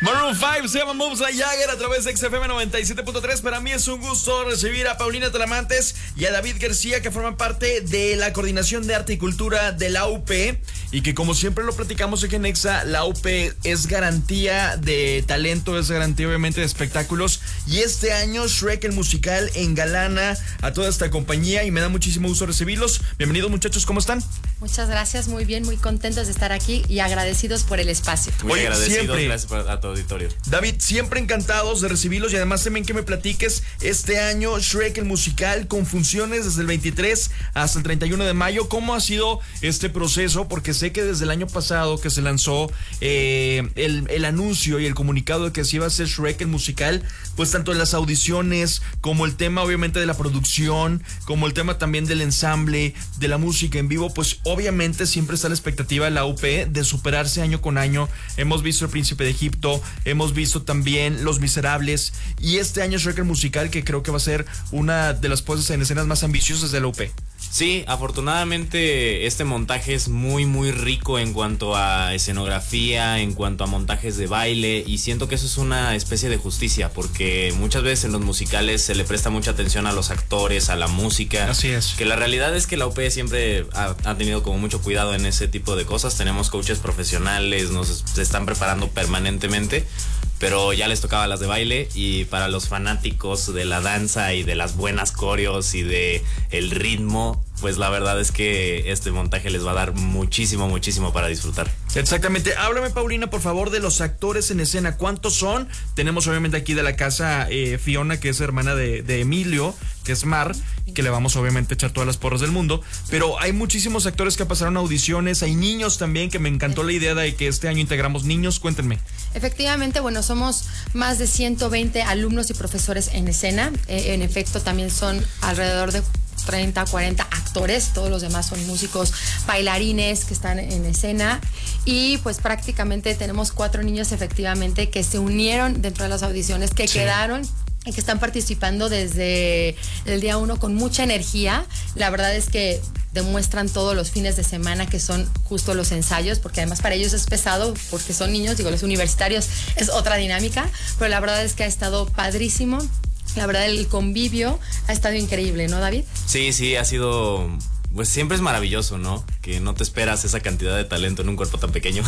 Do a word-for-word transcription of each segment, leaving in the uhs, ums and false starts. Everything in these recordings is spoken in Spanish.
Maroon cinco se llama Moves Like Jagger a través de X F M noventa y siete punto tres. Para mí es un gusto recibir a Paulina Talamantes y a David García, que forman parte de la Coordinación de Arte y Cultura de la U P, y que, como siempre lo platicamos aquí en Exa, la U P es garantía de talento, es garantía obviamente de espectáculos, y este año Shrek el musical engalana a toda esta compañía y me da muchísimo gusto recibirlos. Bienvenidos, muchachos, ¿cómo están? Muchas gracias, muy bien, muy contentos de estar aquí y agradecidos por el espacio. Muy Oye, agradecidos, siempre, gracias a tu auditorio. David, siempre encantados de recibirlos, y además también que me platiques este año Shrek el musical con funciones desde el veintitrés hasta el treinta y uno de mayo. ¿Cómo ha sido este proceso? Porque sé que desde el año pasado que se lanzó eh, el, el anuncio y el comunicado de que se iba a hacer Shrek el musical, pues tanto en las audiciones como el tema obviamente de la producción, como el tema también del ensamble, de la música en vivo, pues obviamente siempre está la expectativa de la U P de superarse año con año. Hemos visto El Príncipe de Egipto, hemos visto también Los Miserables, y este año Shrek el musical, que creo que va a ser una de las puestas en escenas más ambiciosas de la U P. Sí, afortunadamente este montaje es muy muy rico en cuanto a escenografía, en cuanto a montajes de baile, y siento que eso es una especie de justicia, porque muchas veces en los musicales se le presta mucha atención a los actores, a la música. Así es. Que la realidad es que la U P siempre ha, ha tenido como mucho cuidado en ese tipo de cosas. Tenemos coaches profesionales, nos se están preparando permanentemente, pero ya les tocaba las de baile, y para los fanáticos de la danza y de las buenas coreos y de el ritmo, pues la verdad es que este montaje les va a dar muchísimo, muchísimo para disfrutar. Exactamente. Háblame, Paulina, por favor, de los actores en escena. ¿Cuántos son? Tenemos obviamente aquí de la casa eh, Fiona, que es hermana de, de Emilio, que es Mar, que le vamos obviamente a echar todas las porras del mundo, pero hay muchísimos actores que pasaron audiciones, hay niños también, que me encantó la idea de que este año integramos niños. Cuéntenme. Efectivamente, bueno, somos más de ciento veinte alumnos y profesores en escena. Eh, en efecto, también son alrededor de treinta, cuarenta actores, todos los demás son músicos, bailarines que están en escena, y pues prácticamente tenemos cuatro niños efectivamente que se unieron dentro de las audiciones, que sí quedaron y que están participando desde el día uno con mucha energía. La verdad es que demuestran todos los fines de semana que son justo los ensayos, porque además para ellos es pesado, porque son niños, digo, los universitarios es otra dinámica, pero la verdad es que ha estado padrísimo. La verdad, el convivio ha estado increíble, ¿no, David? Sí, sí, ha sido... Pues siempre es maravilloso, ¿no? Que no te esperas esa cantidad de talento en un cuerpo tan pequeño.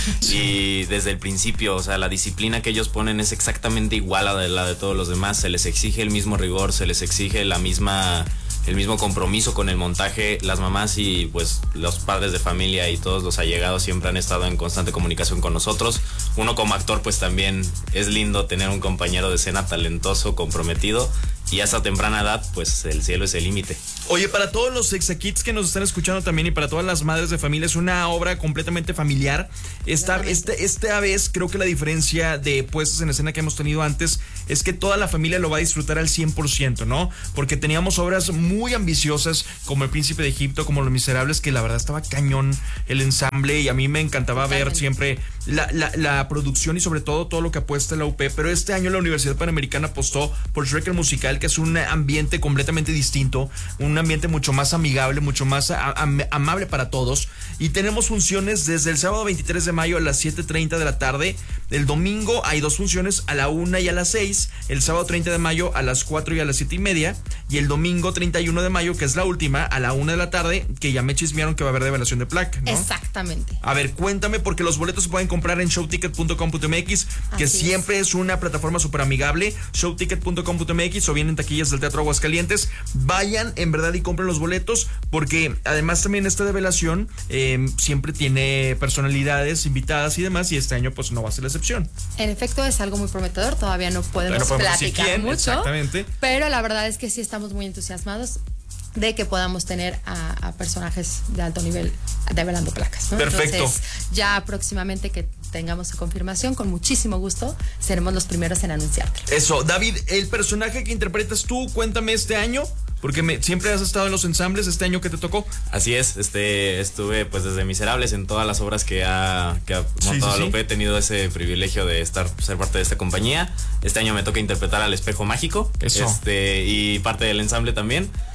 Y desde el principio, o sea, la disciplina que ellos ponen es exactamente igual a la de todos los demás. Se les exige el mismo rigor, se les exige la misma... el mismo compromiso con el montaje. Las mamás y pues los padres de familia y todos los allegados siempre han estado en constante comunicación con nosotros. Uno como actor pues también es lindo tener un compañero de escena talentoso, comprometido, y a esa temprana edad pues el cielo es el límite. Oye, para todos los Exakits que nos están escuchando también, y para todas las madres de familia, es una obra completamente familiar. Esta, este, esta vez creo que la diferencia de puestas en escena que hemos tenido antes es que toda la familia lo va a disfrutar al cien por ciento, ¿no? Porque teníamos obras muy ambiciosas como El Príncipe de Egipto, como Los Miserables, que la verdad estaba cañón el ensamble, y a mí me encantaba ver siempre la, la, la producción y sobre todo todo lo que apuesta la U P. Pero este año la Universidad Panamericana apostó por Shrek el musical, que es un ambiente completamente distinto, un ambiente mucho más amigable, mucho más am amable para todos. Y tenemos funciones desde el sábado veintitrés de mayo a las siete treinta de la tarde. El domingo hay dos funciones, a la una y a las seis. El sábado treinta de mayo a las cuatro y a las siete y media. Y el domingo treinta y uno de mayo, que es la última, a la una de la tarde, que ya me chismearon que va a haber revelación de placa, ¿no? Exactamente. A ver, cuéntame, porque los boletos se pueden comprar en showticket punto com punto m x, que Así siempre es. es una plataforma súper amigable. showticket punto com punto m x, o bien en taquillas del Teatro Aguascalientes. Vayan en verdad y compren los boletos, porque además también esta revelación eh, siempre tiene personalidades invitadas y demás, y este año pues no va a ser la excepción. En efecto, es algo muy prometedor, todavía no podemos, no podemos platicar quién, mucho, exactamente, pero la verdad es que sí estamos muy entusiasmados de que podamos tener a, a personajes de alto nivel develando placas, ¿no? Perfecto. Entonces, ya próximamente que tengamos su confirmación, con muchísimo gusto seremos los primeros en anunciarte. Eso, David, el personaje que interpretas tú, cuéntame este año, porque me, siempre has estado en los ensambles. Este año que te tocó. Así es, este estuve pues desde Miserables en todas las obras que ha, que ha montado sí, sí, sí. He tenido ese privilegio de estar ser parte de esta compañía. Este año me toca interpretar al Espejo Mágico. Eso. Este, y parte del ensamble también.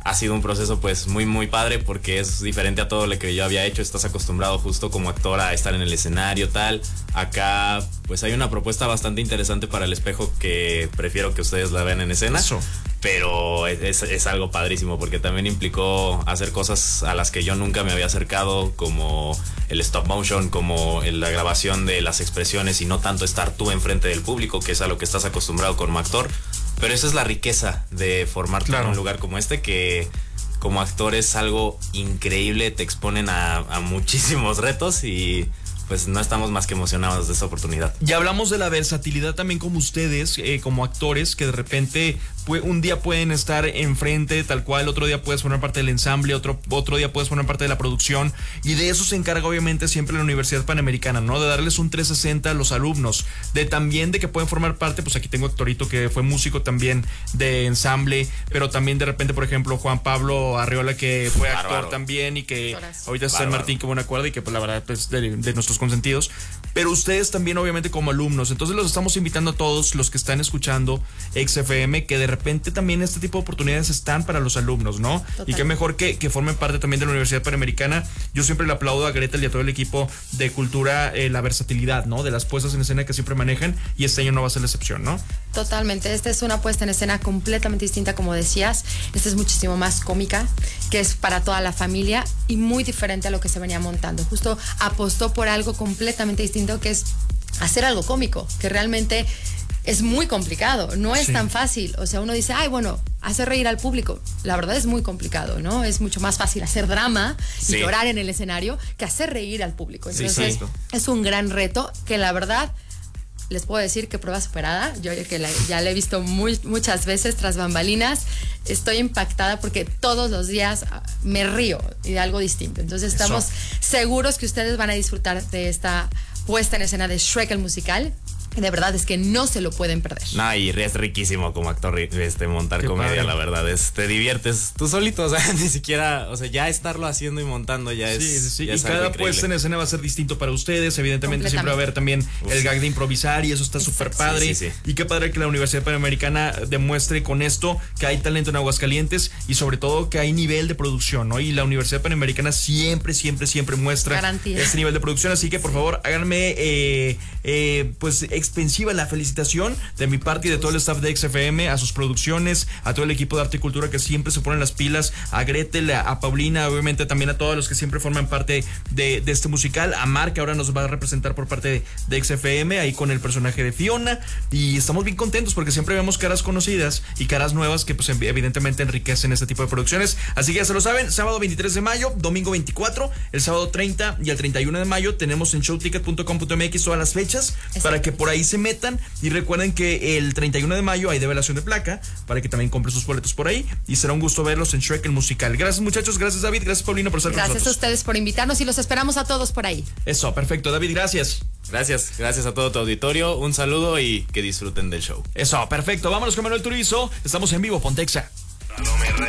ha sido un proceso pues muy muy padre porque es diferente a todo lo que yo había hecho. Estás acostumbrado justo como actor a estar en el escenario tal. Acá pues hay una propuesta bastante interesante para el espejo que prefiero que ustedes la vean en escena. Eso. Pero es, es algo padrísimo porque también implicó hacer cosas a las que yo nunca me había acercado, como el stop motion, como la grabación de las expresiones y no tanto estar tú enfrente del público, que es a lo que estás acostumbrado como actor. Pero esa es la riqueza de formarte claro. en un lugar como este, que como actor es algo increíble, te exponen a, a muchísimos retos y pues no estamos más que emocionados de esta oportunidad. Ya hablamos de la versatilidad también como ustedes, eh, como actores, que de repente pues, un día pueden estar enfrente, tal cual, otro día puedes formar parte del ensamble, otro, otro día puedes formar parte de la producción, y de eso se encarga obviamente siempre la Universidad Panamericana, ¿no? De darles un trescientos sesenta a los alumnos, de también de que pueden formar parte, pues aquí tengo a Héctorito, que fue músico también de ensamble, pero también de repente, por ejemplo, Juan Pablo Arriola, que fue actor Bárbaro. también, y que Horas. ahorita está en Martín, que buena cuerda, y que pues la verdad, pues de, de nuestros consentidos, pero ustedes también obviamente como alumnos. Entonces los estamos invitando a todos los que están escuchando X F M, que de repente también este tipo de oportunidades están para los alumnos, ¿no? Total. Y qué mejor que, que formen parte también de la Universidad Panamericana. Yo siempre le aplaudo a Gretel y a todo el equipo de cultura eh, la versatilidad, ¿no? De las puestas en escena que siempre manejan, y este año no va a ser la excepción, ¿no? Totalmente, esta es una puesta en escena completamente distinta, como decías. Esta es muchísimo más cómica, que es para toda la familia y muy diferente a lo que se venía montando. Justo apostó por algo completamente distinto, que es hacer algo cómico, que realmente es muy complicado, no es sí. tan fácil. O sea, uno dice, ay, bueno, hacer reír al público. La verdad es muy complicado, ¿no? Es mucho más fácil hacer drama sí. y llorar en el escenario que hacer reír al público. Entonces, sí, es un gran reto que la verdad les puedo decir que prueba superada. Yo que la, ya la he visto muy, muchas veces tras bambalinas, estoy impactada porque todos los días me río y de algo distinto. Entonces estamos Eso. seguros que ustedes van a disfrutar de esta puesta en escena de Shrek el musical. De verdad es que no se lo pueden perder. No, y es riquísimo como actor este, montar Qué comedia, padre. La verdad. Es, te diviertes tú solito, o sea, ni siquiera, o sea, ya estarlo haciendo y montando ya es. Sí, sí, sí. Ya y es cada puesta en escena va a ser distinto para ustedes. Evidentemente siempre va a haber también Uf. el gag de improvisar, y eso está súper padre. Sí, sí, sí. Y qué padre que la Universidad Panamericana demuestre con esto que hay talento en Aguascalientes y sobre todo que hay nivel de producción, ¿no? Y la Universidad Panamericana siempre, siempre, siempre muestra Garantía. este nivel de producción. Así que por sí. favor, háganme eh, eh, pues expensiva la felicitación de mi parte y de todo el staff de X F M, a sus producciones, a todo el equipo de arte y cultura que siempre se ponen las pilas, a Gretel, a, a Paulina, obviamente también a todos los que siempre forman parte de, de este musical, a Mar, que ahora nos va a representar por parte de, de X F M, ahí con el personaje de Fiona, y estamos bien contentos porque siempre vemos caras conocidas y caras nuevas que pues evidentemente enriquecen este tipo de producciones. Así que ya se lo saben, sábado veintitrés de mayo, domingo veinticuatro, el sábado treinta y el treinta y uno de mayo tenemos en showticket punto com punto m x todas las fechas Exacto. para que por ahí se metan. Y recuerden que el treinta y uno de mayo hay develación de placa para que también compren sus boletos por ahí, y será un gusto verlos en Shrek el musical. Gracias, muchachos, gracias, David, gracias, Paulina, por estar gracias con nosotros. Gracias a ustedes por invitarnos y los esperamos a todos por ahí. Eso, perfecto, David, gracias. Gracias, gracias a todo tu auditorio, un saludo y que disfruten del show. Eso, perfecto, vámonos con Manuel Turizo, estamos en vivo, Pontexa.